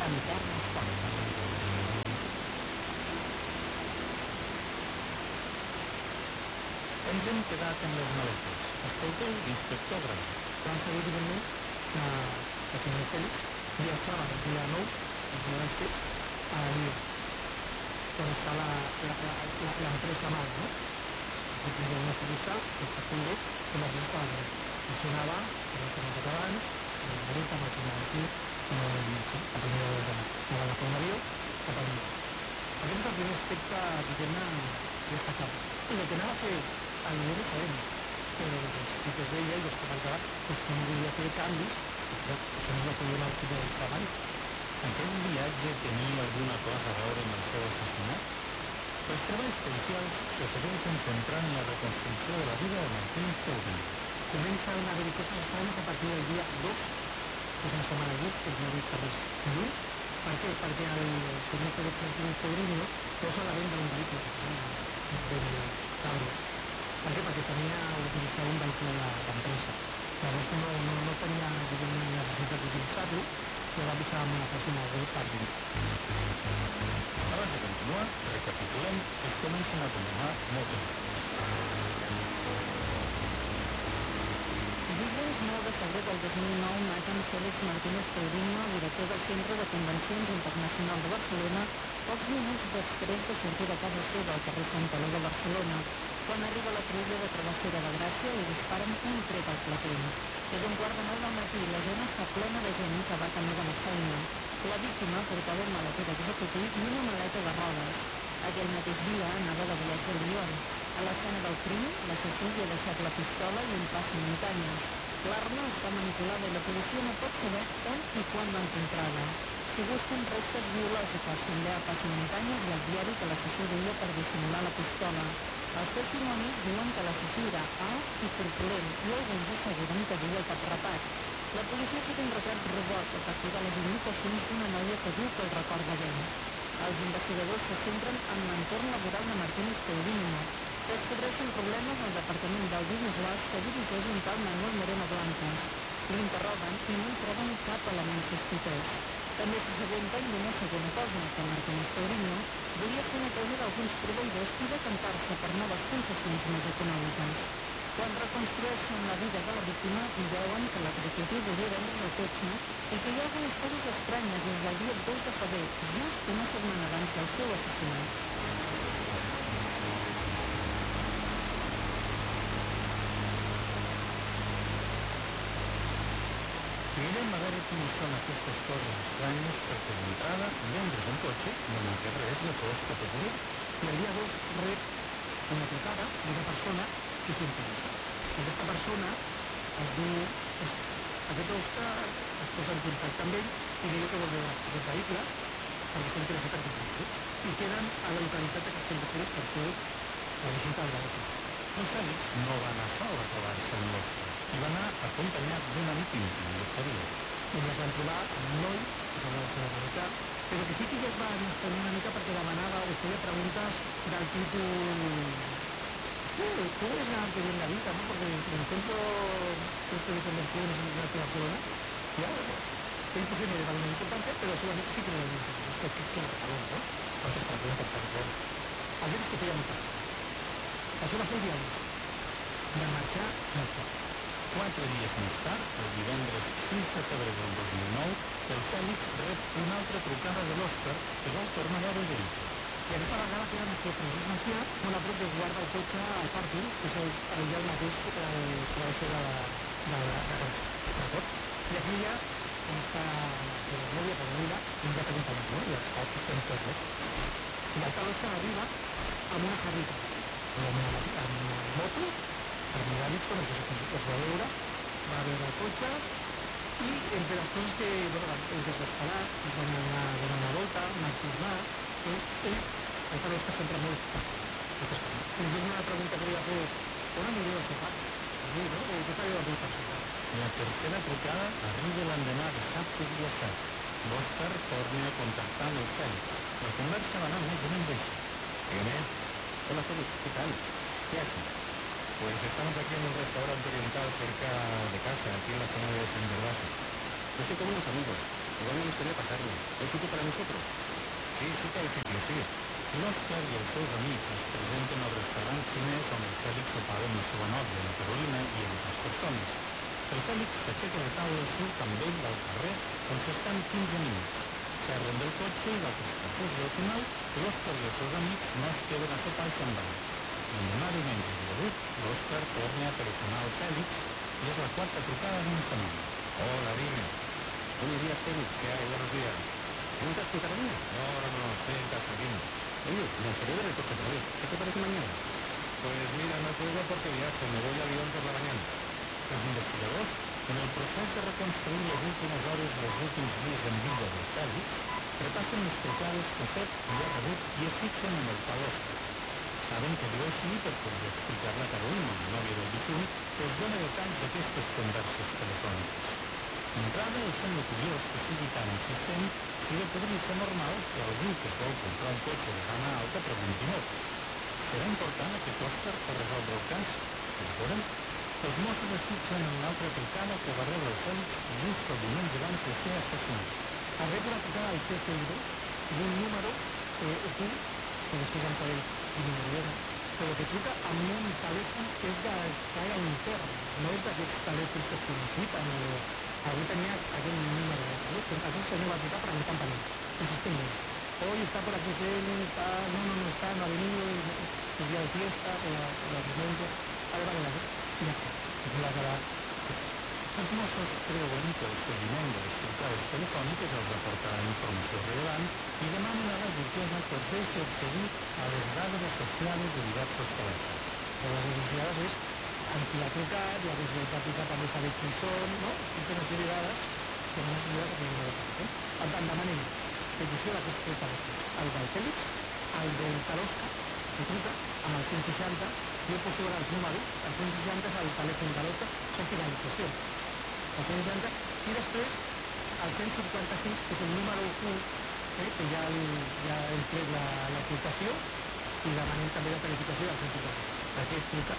amb Carles Font. Ens hem quedat en les maletes. Escolteu l'inspector Grau. Vam saber, evidentment, que el senyor Félix viatjava el dia 9, el dia dels fets, a la Lliga, on està l'empresa Mal, no? El que no s'utilitza, el que cuida, que la resta de funcionava, per el que no tocava abans, el marit amb el que aquí, a primer de la feina avió, cap al Lliga. Aquest és el primer aspecte, diguem-ne, destacable. I el que anava a fer a l'Unió diferent, i que es deia i es comentava és que no volia fer canvis, però això no és el que diuen al final del treball. Aquest viatge tenia alguna cosa a veure amb el seu assassinat? Els treballs policials se segueixen centrant en la reconstrucció de la vida de Martín Taurino. Comencen a haver coses estranyes a partir del dia 2, que és una setmana lluny, que és una vista més lluny. Per què? Perquè el senyor Félix Martínez Taurino posa a la venda un vehicle, un vell cabrio. Per què? Perquè tenia d'utilitzar un vehicle d'empresa. Llavors no tenia necessitat d'utilitzar-lo, i va avisar amb una pàgina web per dir. Abans de continuar, recapitulem que es comencen a donar moltes dades. Dijous 9 de febrer del 2009 maten Félix Martínez Taurino, director del Centre de Convencions Internacional de Barcelona, pocs minuts després de sortir de casa seva al carrer Sant Eloi de Barcelona. Quan arriba la cruïlla de Travessera de Gràcia, li disparen un tret al clatell. És 1:15 del matí i la zona està plena de gent que va camí de la feina. La víctima portava un maleter executiu i una maleta de rodes. Aquell mateix dia anava de viatge a Lyon. A l'escena del crim, l'assassí li ha deixat la pistola i un passamuntanyes. L'arma està manipulada i la policia no pot saber on i quan l'encontrava. S'hi busquen restes biològiques, també a passamuntanyes i al diari que l'assassí duia per dissimular la pistola. Els testimonis diuen que l'assassí era alt i corpulent i alguns asseguren que duia el cap rapat. La policia ha fet un retrat robot a partir de les imitacions d'una noia que diu que el recorda bé. Els investigadors se centren en l'entorn laboral de Martínez Taurino. Descobreixen problemes al Departament d'Audiovisuals que dirigeix un tal Manuel Moreno Blancas. L'interroguen i no hi troben cap element sospitós. També s'assabenten d'una segona cosa, que Martínez Taurino volia fer neteja d'alguns proveïdors i decantar-se per noves concessions més econòmiques. Quan reconstrueixen la vida de la víctima i veuen que l'executiu volia vendre's el cotxe i que hi ha algunes coses estranyes des del dia 2 de febrer, just una setmana abans del seu assassinat. Mirem a veure quines són aquestes coses estranyes perquè d'entrada vendre's un cotxe no n'ha fet res de fos categoria. I el dia 2 rep una trucada d'una persona que s'interessa. Aquesta persona es diu... Aquest Òscar es posa en contacte amb ell i diu que vol veure aquest vehicle perquè està interessat en comprar-lo. I queden a la localitat de Castelldefels per fer la visita del vehicle. El Fèlix no va anar sol a trobar-se amb l'Òscar i va anar acompanyat d'un amic íntim, el Javier. I es van trobar amb un noi, que és la seva realitat, però que sí que ja es va estranyar una mica perquè demanava o feia preguntes del tipus... ¿Cómo es ganarte bien la vida, no? Porque el centro este de convenciones de Barcelona, ya, es imposible de darle una importancia, pero seguramente sí que le da una importancia. Es que lo regaló, ¿no? Entonces, para preguntas tan claras. Ayer es que feia mucho. Això va ser el dia 10. I en marxar, no es pot. 4 dies més tard, el divendres 6 de febrer del 2009, el Fèlix rep una altra trucada de l'Òscar que vol tornar a veure el vehicle. I aquesta vegada queden que Francesc Macià molt a prop de guarda el cotxe al pàrquing, que és el mateix que va ser la Gràcia, d'acord? I aquí ja, on està la nòvia que arriba, ens va preguntar, no? I està aquí estem tots, I el tal Òscar arriba amb una jarrita, amb una moto, amb miràlits, com es va veure el cotxe, i entre les coses que, els desesperats, es van anar a donar una volta, anar a tornar, el tal Òscar sempre molt Entonces una pregunta que li va fer, on anireu a sopar? Sí, no? Què fareu avui per sopar? La tercera trucada arriba l'endemà dissabte dia 7. L'Òscar torna a contactar amb el Fèlix. La conversa va anar més o menys així. Dígame. Hola, Félix, ¿qué tal? ¿Qué haces? Pues estamos aquí en un restaurante oriental cerca de casa, aquí en la zona de San Gervasio. Yo estoy con unos amigos. Igual me gustaría pasarme. ¿Hay sitio para nosotros? Sí, sí que hay sitio, sí. L'Òscar i els seus amics es presenten al restaurant xinès on el Fèlix sopava amb la seva nòvia, la Carolina, i altres persones. El Fèlix s'aixeca de taula i surt amb ell al carrer on s'estan 15 minuts. Xerren del cotxe i d'altres coses i al final l'Òscar i els seus amics no es queden a sopar i se'n van. L'endemà diumenge dia 8, l'Òscar torna a telefonar al Fèlix i és la quarta trucada d'una setmana. Hola, dime. Buenos días, Félix. ¿Qué hay? Buenos días. ¿No estás con Carolina? No, ahora no, estoy en casa, dime. Oye, me gustaría ver el coche otra vez. ¿Qué te parece mañana? Pues mira, no puedo porque viajo, me voy a Lyon por la mañana. Els investigadors, en el procés de reconstruir les últimes hores i els últims dies en vida del Fèlix, repassen les trucades que ha fet i ha rebut i es fixen en el tal Òscar. Saben que diu així perquè els ha explicat la Carolina, la nòvia del difunt, que els dona detalls d'aquestes converses telefòniques. D'entrada, els sembla curiós que sigui tan insistent si bé podria ser normal que algú que es vol comprar un cotxe de gamma alta pregunti molt. Serà important aquest Òscar per resoldre el cas? Ja veurem. Els Mossos es fixen en una altra trucada que va rebre el Fèlix just el diumenge abans de ser assassinat. Es rep una trucada al TCI d'un número ocult, que després vam saber quin número era, però que truca amb un telèfon que és de caire intern, no és d'aquests telèfons que es publiciten o... Algú tenia aquell número de telèfon, aquell senyor va trucar per a mi campanar, insistentment. Hoy está por aquí Félix, está... no está, no ha venido, el día de fiesta, por la residencia, vale, y ya está. Es la cara... Els Mossos creuen que el seguiment de les trucades telefòniques els aportarà informació rellevant i demanen a la jutgessa que els deixi accedir a les dades associades de diversos telèfons. Però les associades és amb qui ha trucat, la possibilitat de trucar també saber qui són, no? Tota una sèrie de dades que no associades a aquell número de telèfon. Per tant, demanem petició d'aquests tres telèfons. El del Fèlix, el del tal Òscar, que truca amb el 160, jo poso ara els números, el 160 és el telèfon de l'Òscar, són finalitzacions. El 160, i després el 156, que és el número 1, que ja hem fet l'aplicació, i demanem també la tarificació del 156. Aquest truca...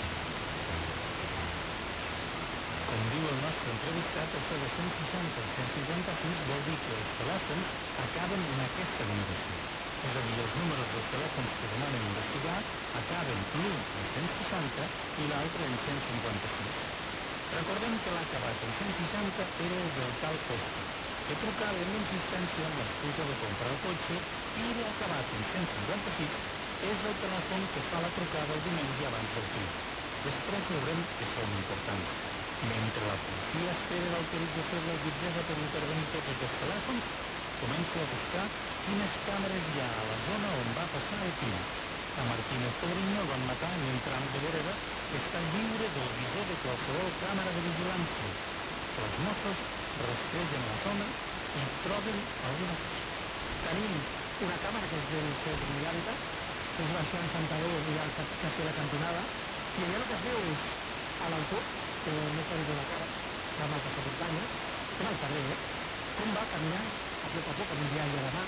Com diu el nostre entrevistat, això de 160 i 156 vol dir que els telèfons acaben en aquesta numeració. És a dir, els números dels telèfons que demanen investigar acaben l'un en 160 i l'altre en 156. Recordem que l'ha acabat en 160 era el del tal Òscar, que trucava amb insistència amb l'excusa de comprar el cotxe, i l'ha acabat en 156 és el telèfon que fa la trucada el diumenge abans del crim. Després veurem que són importants. Mentre la policia espera l'autorització de la jutgessa per intervenir tots aquests telèfons, comença a buscar quines càmeres hi ha a la zona on va passar el crim. A Martínez Pedriño el van matar en un tram de vereda que està lliure del visor de qualsevol càmera de vigilància. Els Mossos rastregen la zona i troben alguna cosa. Tenim una càmera que és del seu primer hàbitat, que és l'això en Santador, i al quasi a la cantonada, i allà el que es veu és a l'autor, que no s'ha vist la cara, va mal passar per l'any, en el carrer, com va caminant a poc amb un diari a la mà,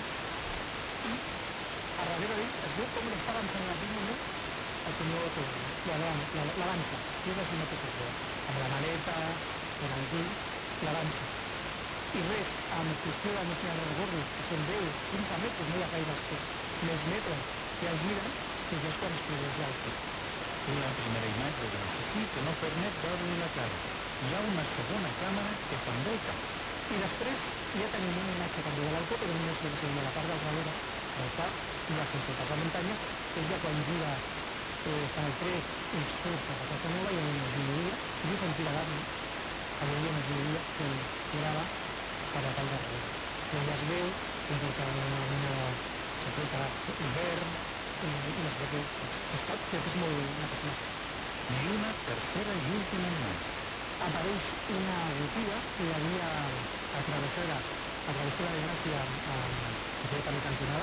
i a darrere d'ell es veu com l'està avançant en aquell moment el senyor Pedriño, l'avança, que és així mateix que es veu, amb la maleta, per aquí, l'avança. I res, amb qüestió de no sé, al gorro, que són 10, 15 metres, no hi ha gaires més metres, que es giren, i ja és quan es produeix el fet. Una primera imatge de l'assassí que no permet veure la cara. Hi ha una segona càmera que també el cap. I després ja tenim una imatge també de l'autor, però només que seria la part del darrere del cap, i la sense passar muntanya, que és ja quan gira per el tret i surt per la Casa Nova, i una esgrineria, i és en Tiradar-ne, que hi havia una esgrineria que grava per la part darrere. I ja es veu que porta una jaqueta verd, i una jaqueta estat, que és molt una persona. I una tercera i última imatge. Apareix una botiga que hi havia a travessera de Gràcia completament cantonada,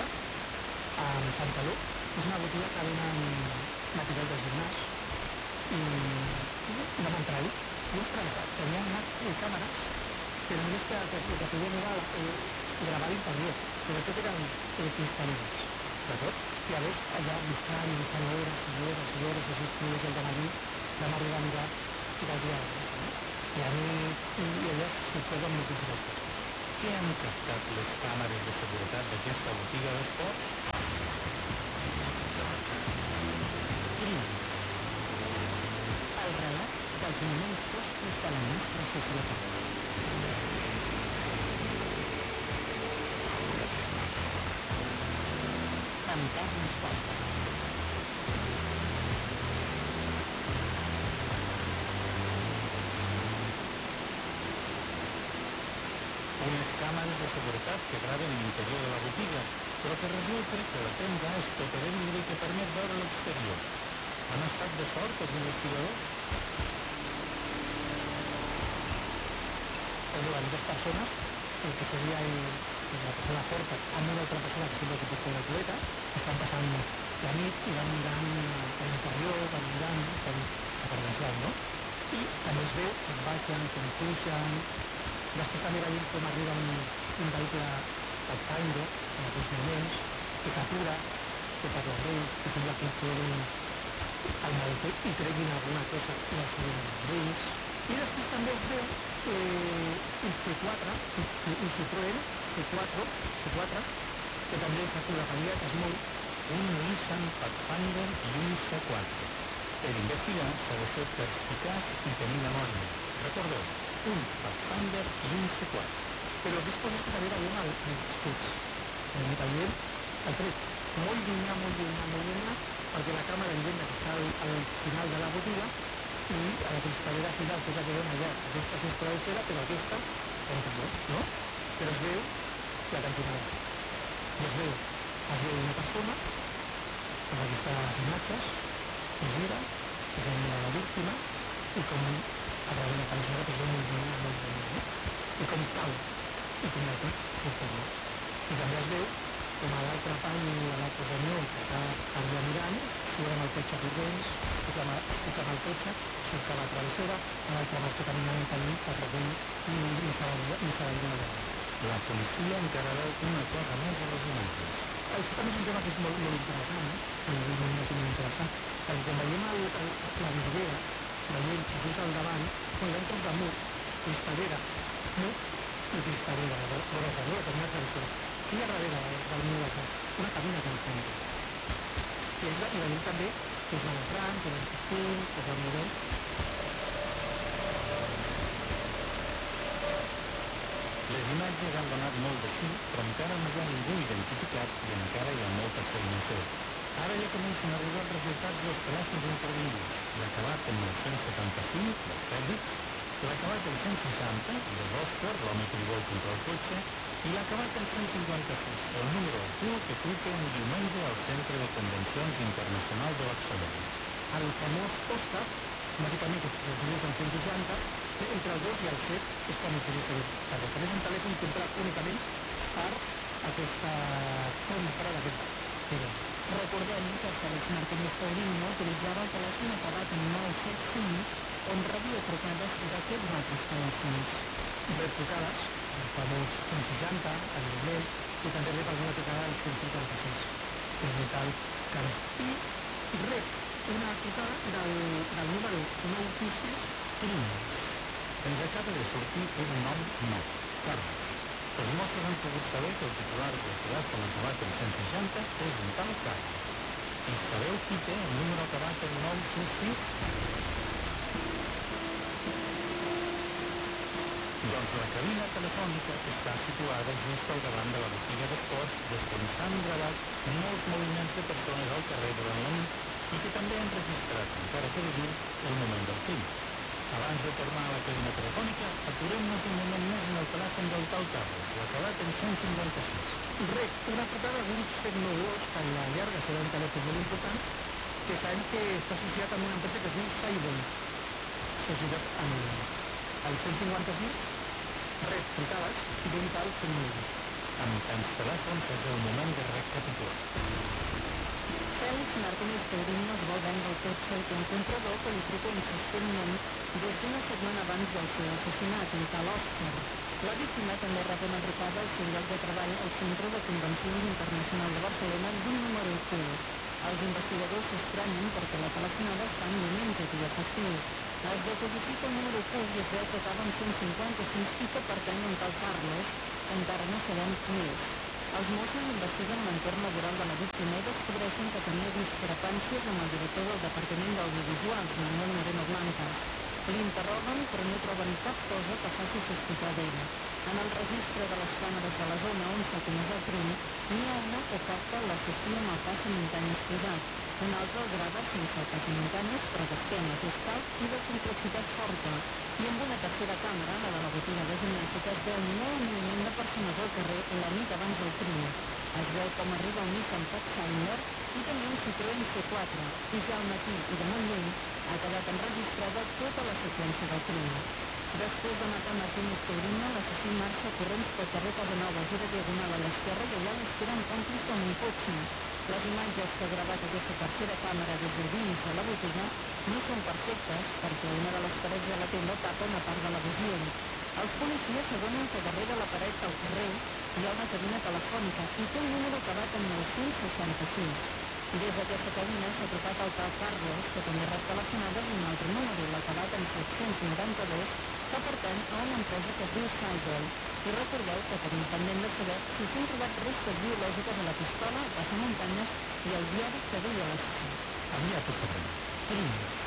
amb Santaló. És una botiga que venen material de gimnàs i vam entrar-hi. I ostres, tenien càmeres, però només que el que podien era gravar l'interior, però tot eren cristal·lines, d'acord? I a més, allà buscant hores i hores i hores, això es produeix el dematí, vam arribar a mirar del dia de la nit, no? I a mi, i elles s'ho posen moltíssimes coses. Què han captat les càmeres de seguretat d'aquesta botiga d'esports? Crims. El relat dels moments foscos de la nostra societat. Amb Carles Porta. Unes càmeres de seguretat que graven l'interior de la botiga, però que resulta que la tenda és tota de vidre que permet veure l'exterior. Han estat de sort els investigadors? Van dos persones, el que seria la persona forta amb una altra persona que sembla que porta una coleta, estan passant la nit i van mirant a l'interior, van mirant, estan aparenciant, no? I també es veu com baixen, com pugen. Després també veiem com arriba un vehicle Pathfinder en aquells moments, que s'atura, que parla amb ells, que sembla que poden al maleter i treguin alguna cosa i la siguen amb ells. I després també es veu un C4, un Citroën C4, que també s'atura per allà, que es mou. Un Nissan Pathfinder i un C4. Per investigar s'ha de ser perspicaç i tenir memòria. Recordeu, un Pathfinder i un C4. Però després és que també veiem els fets. Veiem el tret molt llunyà, perquè la càmera evidentment que està al final de la botiga i a la cristalera final, que és la que dona allà, aquesta cristalera, però aquesta, no? Però es veu la cantonada. I es veu una persona amb aquestes imatges, es mira la víctima i com a darrere de la persona que es veu molt llunyà, no? I com cau, i com la té posterior. I també es veu com a l'altre pany i a l'altre senyor que està allà mirant, surt amb el cotxe corrents, surt amb el cotxe, surt cap a la travessera, l'altre marxa caminant camí per darrere i s'ha de La policia encara veu una cosa més a les imatges. Això també és un tema que és molt interessant, molt interessant, perquè quan veiem la vidriera, veiem que just al davant, quan hi ha un tros de mur, cristalera, mur i cristalera, vora darrere, per una travessera. Què hi ha darrere del mur d'això? Una cabina telefònica. I veiem també que és el tram, que és el sistema, que és el model. Les imatges han donat molt de sí, però encara no hi ha ningú identificat i encara hi ha molta feina a fer. Ara ja comencen a arribar els resultats dels telèfons intervinguts. L'acabat en 975, del Fèlix, l'acabat en 160, de l'Òscar, l'home que li vol comprar el cotxe, i l'acabat en 156, el número actiu que truca un diumenge al Centre de Convencions Internacional de Barcelona. El famós Òscar, bàsicament que es produeix en 160, entre el 2 i el 7 és quan utilitza perquè és un telèfon comprat únicament per aquesta compra d'aquest banc. Recordem que Félix Martínez Paulinho utilitzava el telèfon acabat en 975 on rebia trucades d'aquests altres telèfons. Rep trucades, el famós 160, evidentment, i també rep alguna trucada al 156, que és el tal Carles. I rep una trucada del número 926 Crims. Ens acaba de sortir un nom nou, Carles. Els Mossos han pogut saber que el titular del telèfon acabat en 160 és un tal Carles. I sabeu qui té el número acabat en 966? Doncs la cabina telefònica està situada just al davant de la botiga d'esports des d'on s'han gravat molts moviments de persones al carrer durant la nit i que també han registrat, encara que de dir, el moment del crim. Abans de tornar a la cabina telefònica, aturem-nos un moment més en el telèfon del tal Carles, l'acabat en 156. Rep una trucada d'un 792, que a la llarga serà un telèfon molt important, que sabem que està associat amb una empresa que es diu Saibon, societat amb el 156, rep trucades d'un tal 192. Amb tants telèfons és el moment de recapitular. Félix Martínez Paulinho es vol vendre el cotxe i té un comprador que li truca insistentment des d'una setmana abans del seu assassinat, un tal Òscar. La víctima també rep una trucada al seu lloc de treball al Centre de Convencions Internacional de Barcelona d'un número ocult. Els investigadors s'estranyen perquè la telefonada es fa en diumenge, dia festiu. Es decodifica el número ocult i es veu que acaba en 156 i que pertany a un tal Carles, encara no sabem qui és. Els Mossos investiguen l'entorn laboral de la víctima i descobreixen que tenia discrepàncies amb el director del Departament d'Audiovisuals, Manuel Moreno Blancas. L'interroguen però no troben cap cosa que faci sospitar d'ell. En el registre de les càmeres de la zona on s'ha comès el crim, n'hi ha una que capta l'assassí amb el passamuntanyes posat. Una altra el grava sense el passamuntanyes, però d'esquenes, és calb i de complexitat forta. I amb una tercera càmera, la de la botiga de gimnàstica, es veu molt moviment de persones al carrer la nit abans del crim. Es veu com arriba un Nissan Pathfinder i també un Citroën C4. I ja al matí i de molt lluny ha quedat enregistrada tota la seqüència del crim. Després de matar Martínez Peirino, l'assassí marxa corrents pel carrer Casanova, gira diagonal a l'esquerra i allà l'espera un còmplice amb un cotxe. Les imatges que ha gravat aquesta tercera càmera des de dins de la botiga no són perfectes perquè una de les parets de la tenda tapa una part de la visió. Els policies s'adonen que darrere la paret del carrer hi ha una cabina telefònica i té un número acabat en 966. Des d'aquesta cabina s'ha trucat al tal Carlos, que també rep telefonades un altre número, l'acabat en 792, que pertany a una empresa que es diu Cyber. I recordeu que tenim pendent de saber si s'han trobat restes biològiques a la pistola, el passamuntanyes i el diari que duia l'assassí. Aviat ho sabrem. Crims.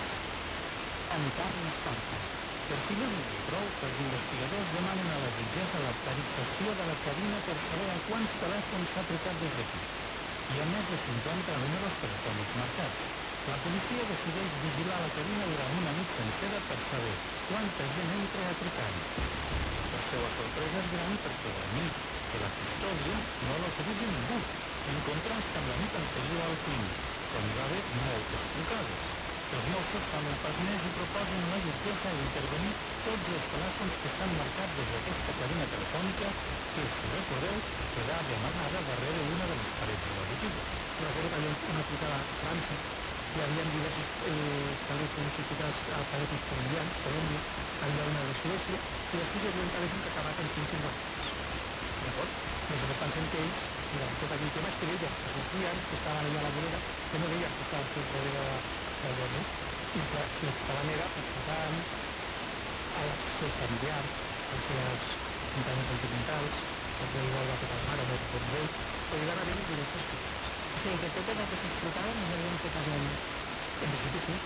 Amb Carles Porta. Per si no n'hi havia prou, els investigadors demanen a la jutgessa la tarifació de la cabina per saber a quants telèfons s'ha trucat des d'aquí. Hi ha més de 50 números telefònics marcats. La policia decideix vigilar la cabina durant una nit sencera per saber quanta gent entra a trucar-hi. La seva sorpresa és gran perquè la nit que la custòdia no l'autoritza ningú, en contrast amb la nit anterior al crim, quan hi va haver moltes trucades. Els Mossos fan un pas més i proposen a la jutgessa intervenir tots els telèfons que s'han marcat des d'aquesta cabina telefònica que, si recordeu, quedava amagada darrere una de les parets de la botiga. Recordo que hi havia una trucada a França, hi havia diversos telèfons trucats a telèfons colombians, Colòmbia, hi havia una de Suècia, i després hi havia un telèfon que acabava en 593. D'acord? Nosaltres pensem que ells, durant tot aquell tema, és que deien que sortien, que estaven allà a la vorera, que no deien que estaven tot darrere del dormir, i que el que estaven era trucant als seus familiars, als seus companys sentimentals, els de igual que el mare, no pot bé, però hi van haver diversos trucades. O sigui que totes aquestes trucades les havien fet a ell. En principi sí.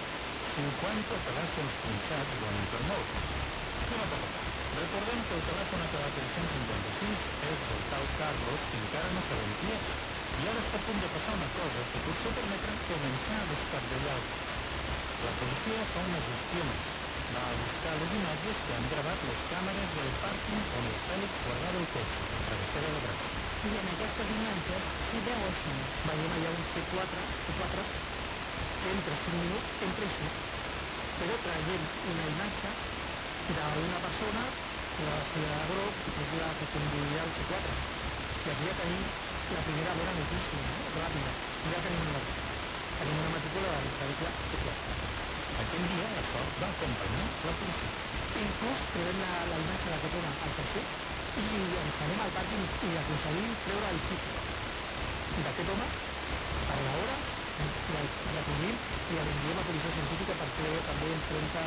50 telèfons punxats donen per molt. Una cosa. Recordem que el telèfon acabat en 156 és del tal Carlos, que encara no sabem qui és. I ara està a punt de passar una cosa que potser permetrà començar a descardellar el cas. La policia fa una gestió més. Va a buscar les imatges que han gravat les càmeres del pàrquing on el Fèlix guardava el cotxe, a travessera de Gràcia. I en aquestes imatges s'hi veu això. Veiem allà un C4, entre 5 minuts, entre això, però traient una imatge d'una persona, la senyora Groc, que és la que conduïa el C4. I aquí ja tenim la primera bona notícia, ràpida. Ja tenim una matrícula del vehicle C4. Aquell dia la sort va acompanyar la policia. Inclús trobem la imatge d'aquest home al tercer i ens anem al pàrquing i aconseguim treure el títol d'aquest home per l'hora, l'acollim i l'enviem a policia científica perquè també enfrenta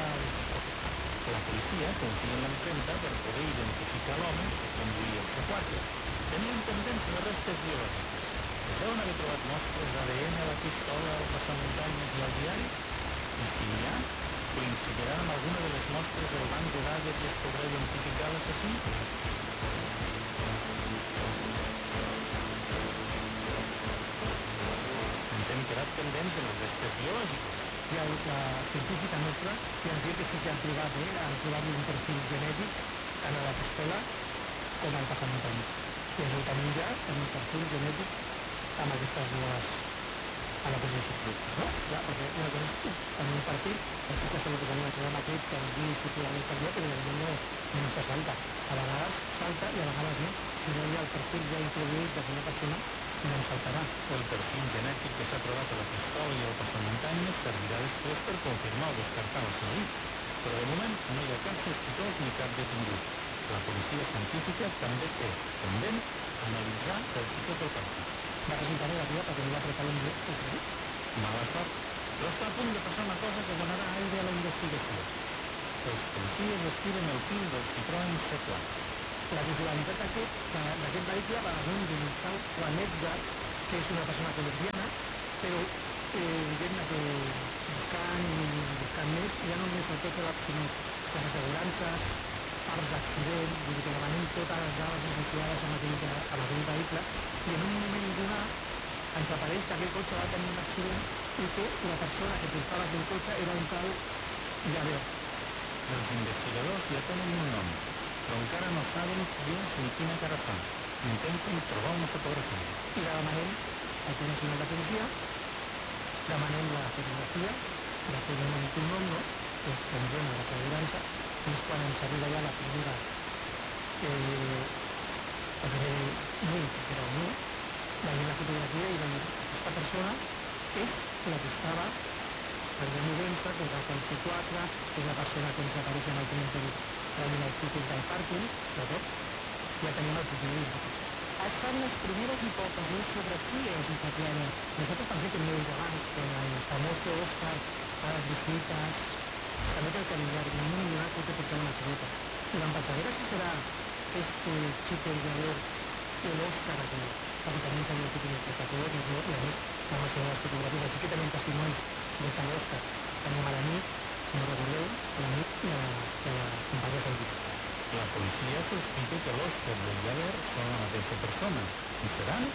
La policia confia en l'empremta per poder identificar l'home que conduïa el C4. Tenien pendents les restes biològiques. Es deuen haver trobat mostres d'ADN a la pistola, al passamuntanyes i al diari? I si n'hi ha, coincidirà amb alguna de les mostres del banc de dades i es podrà identificar l'assassí? Ens hem quedat pendents de les restes biològiques. i la científica nostra i ens diu que sí que han trobat un perfil genètic tant a la pistola com al passamuntanyes. I això tenim ja un perfil genètic amb aquestes dues a la posició. No? Ja, perquè una cosa és tenir un perfil, el que sembla que tenim el programa aquest que ens diu si té algun per dia, però no se salta. A vegades salta i a vegades no. Si no hi ha el perfil ja introduït d'una persona, no saltarà. El perfil genètic que s'ha trobat a la pistola i al passamuntanyes servirà després per confirmar o descartar l'assassí. Però de moment no hi ha cap sospitós ni cap detingut. La policia científica també té pendent analitzar el tiquet del partit. Va resultar negativa perquè no va apretar l'envió. Mala sort, però està a punt de passar una cosa que donarà aire a la investigació. Els policies estiren el fil del Citroën C4. La titularitat d'aquest vehicle va damunt d'un tal Juan Edgar, que és una persona colombiana, però diguem-ne que buscant més, ja no només el cotxe, sinó les assegurances, parts d'accident, vull dir que demanem totes les dades associades amb aquell vehicle, i en un moment donat ens apareix que aquell cotxe va tenir un accident i que la persona que portava aquell cotxe era un tal Javert. Els investigadors ja tenen un nom, però encara no saben qui és ni quina cara fa. Intenten trobar una fotografia. I la demanem al Codi Nacional de Policia, demanem la fotografia, la posem en un cognom, no? Que ens dona l'assegurança, i és quan ens arriba ja la primera mail, que era un no, veiem la fotografia i veiem aquesta persona és la que estava per movença, que va al C4, que és la persona que ens apareix en el comentari de el títol del pàrquing, però ja tenim el títol d'identitat. Es fan les primeres hipòtesis sobre qui és aquest Javert. Nosotros pensé que me llamaban con el famoso Oscar a las visitas, també pel calendar, que no me lleva creo que portaba una pelota. Y van pensar, a ver si será este chico el Javert el Oscar aquí, perquè també sabia que tenia espectaculares, no? I a més vam ensenyar les fotografies, així que tenim testimonis de tal Oscar. Tenim a l'amic, si no recordeu, l'amic i a la companya Sanguit. La policia sospita que l'Òscar i el Javert són la mateixa persona. Ho seran?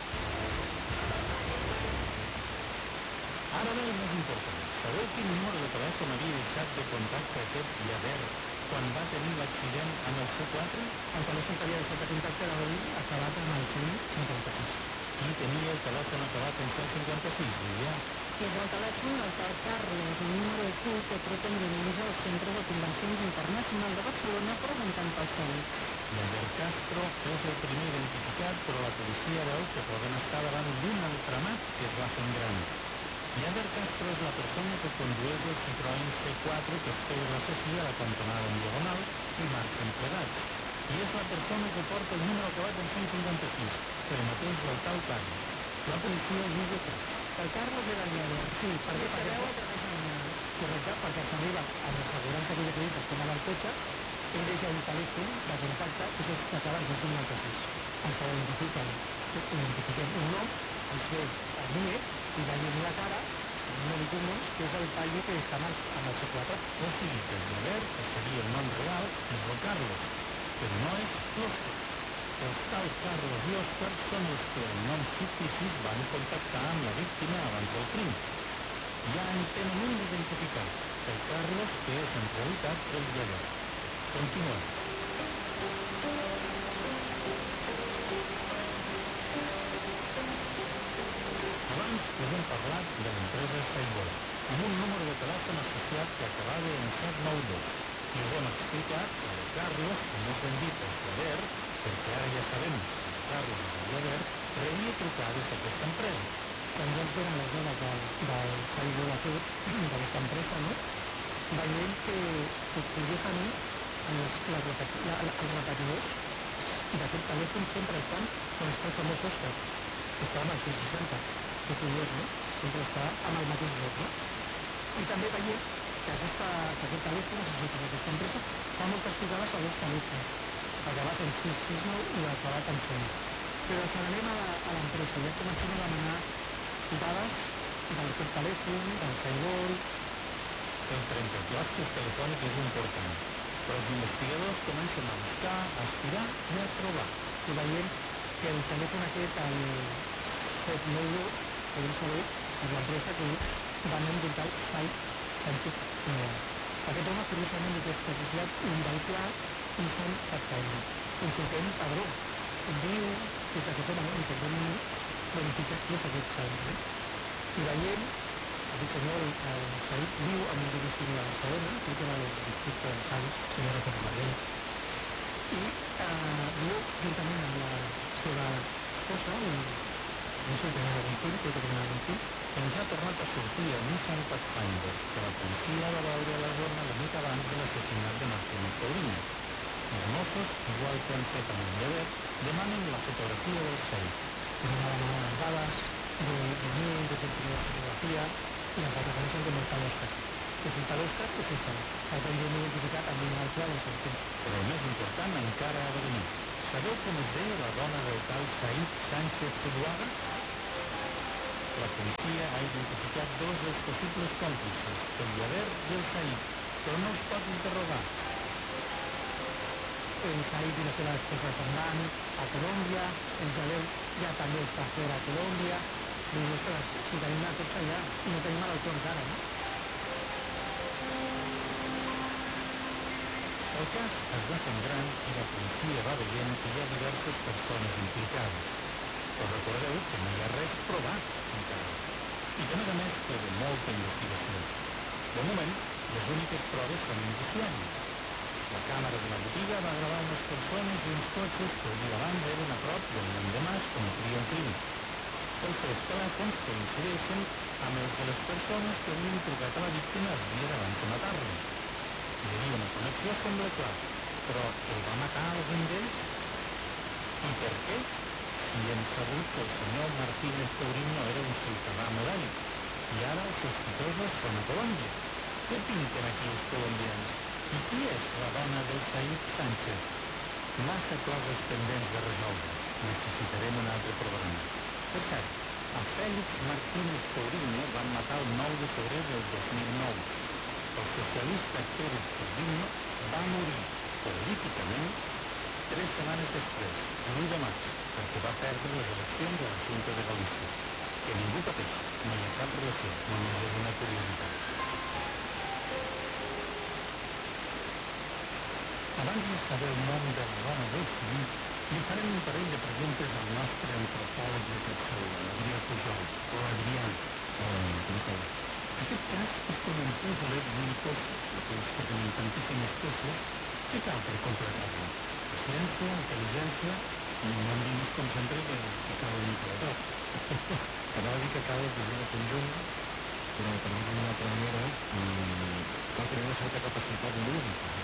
Ara ve el més important. Sabeu quin número de telèfon havia deixat de contacte aquest Javert quan va tenir l'accident amb el C4? El telèfon que havia deixat de contacte era acabat amb el 156. Qui tenia el telèfon acabat en 156, Lídia? És el telèfon del tal Carlos, un número de cul que truquen dilluns al Centre de Convencions Internacional de Barcelona preguntant pel Fèlix. Javert Castro és el primer identificat, però la policia veu que poden estar davant d'un altramat que es va fent gran. Javert Castro és la persona que condueix el Citroën C4 que espera l'assassí a la cantonada en diagonal i marxen plegats. I és la persona que porta el número acabat en 156, el mateix del tal Carlos. La policia juga cas. El Carlos era el Javert. Sí, perquè Sabeu a través d'una... correcte, perquè ens arriba amb l'assegurança que ja té que estem al cotxe, ell deixa un telèfon de contacte que és que acaba en 156. Ens identifiquem un nom, ens ve el número i veiem la cara, el nom i cognoms, que és el paio que està amb el C4. O sigui que el Javert, que seria el nom real, és el Carlos, però no és l'Òscar. Els tals Carlos i Òscar són els que en noms ficticis van contactar amb la víctima abans del crim. Ja en tenen un d'identificat, el Carlos, que és en realitat el Javert. Continuem. Abans us hem parlat de l'empresa Saibor, amb un número de telèfon associat que acabava en 792. I us hem explicat que el Carlos, com més ben dit el Javert, perquè ara ja sabem que el Carlos és el Javert, rebia trucades d'aquesta empresa. Quan ja ens venen les dades del Saibor d'aquesta empresa, no? Veiem que curiosament els repetidors d'aquest telèfon sempre estan on està el famós Òscar, que està amb el 660. Que curiós, no? Sempre està amb el mateix lloc, no? I també veiem que aquest telèfon associat amb aquesta empresa fa moltes trucades a dos telèfons, acabat en 669 i acabat en 100. Però ens n'anem a l'empresa i ja comencem a demanar dades d'aquest telèfon, del Saibor. El trencaclosques telefònic és important, però els investigadors comencen a buscar, a aspirar i a trobar. I veiem que el telèfon aquest, el 792, podem saber, és l'empresa que va nom d'un tal Sánchez. Aquest home, curiosament, és associat un vehicle Nissan Pathfinder. Consultem padró. Diu que és aquest home, intentem verificar qui és aquest Sánchez. I veiem, aquest senyor, el Said, viu amb un domicili a Barcelona, crec que era el districte de Sants, si no recordo bé. I viu juntament amb la seva esposa, no sé, tenia algun fill, crec que tenia algun fill. Ens ha tornat a sortir el Nissan Pathfinder, que la policia va veure a la zona la nit abans de l'assassinat de Martín Paulinho. Els Mossos, igual que han fet amb el Javert, demanen la fotografia del Said. Tenim a demanar les dades de nil, de fotografia, i ens reconeixen com el tal Òscar. És el tal Òscar, és el Said. El que hem identificat amb un altre del seu temps. Però el més important encara ha de venir. Sabeu com es deia la dona del tal Said Sánchez Zuloaga? La policia ha identificat dos dels possibles còmplices, el Llaver i el Said, però no els pot interrogar. El Said y las cosas van a Colombia, el Jalel ya también está fuera de Colombia, y ostras, si tenim una cosa ja, i no tenim l'autor encara, no? El cas es va fent gran i la policia va veient que hi ha diverses persones implicades. Però recordeu que no hi ha res provat encara. I que, a més, queda molta investigació. De moment, les úniques proves són indiciaris. La càmera de la botiga va gravar unes persones i uns cotxes que el dia abans eren a prop del nen de Mas cometria un crim. Els seus telèfons coincideixen amb els de les persones que havien trucat a la víctima els dies abans de matar-lo. Hi havia una connexió, sembla clar, però el va matar algun d'ells? I per què? Si hem sabut que el senyor Martínez Tauriño era un ciutadà modèl i ara els sospitosos són a Colòmbia. Què pinten aquí els colombians? I qui és la dona del Said Sánchez? Massa coses pendents de resoldre. Necessitarem un altre programa. Per cert, a Félix Martínez Tauriño van matar el 9 de febrer del 2009. El socialista Pérez Corviño va morir políticament 3 setmanes després, l'1 de maig, perquè va perdre les eleccions a la Junta de Galícia. Que ningú pateix, no hi ha cap relació, només és una curiositat. Abans de saber el nom de la dona del Said, li farem un parell de preguntes al nostre antropòleg de capçalera, Adrià Pujol, o Adrià. Com esteu? Aquest cas és com un puzzle de mil peces, d'aquells que tenen tantíssimes peces. Què cal per completar-lo? Paciència, intel·ligència, i no em diguis com sempre que cal un mica de tot. Anava a dir que cal viure de conjunt, però per dir-ho d'una altra manera, cal tenir una certa capacitat lúdica.